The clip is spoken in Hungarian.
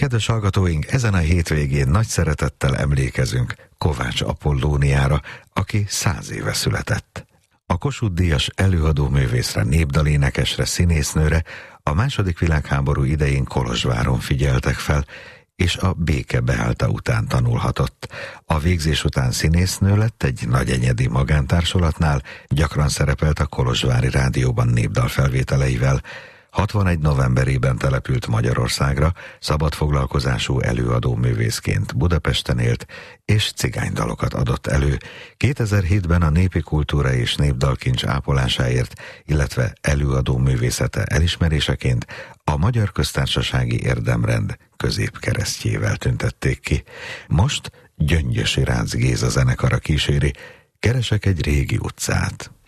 Kedves hallgatóink, ezen a hétvégén nagy szeretettel emlékezünk Kovács Apollóniára, aki 100 éve született. A Kossuth-díjas előadóművészre, népdalénekesre, színésznőre a II. Világháború idején Kolozsváron figyeltek fel, és a béke beállta után tanulhatott. A végzés után színésznő lett egy nagyenyedi magántársulatnál, gyakran szerepelt a Kolozsvári Rádióban népdalfelvételeivel. 61 novemberében települt Magyarországra, szabadfoglalkozású előadóművészként Budapesten élt, és cigánydalokat adott elő. 2007-ben a népi kultúra és népdalkincs ápolásáért, illetve előadóművészete elismeréseként a Magyar Köztársasági Érdemrend középkeresztjével tüntették ki. Most Gyöngyösi Rácz Géza zenekara kíséri Keresek egy régi utcát.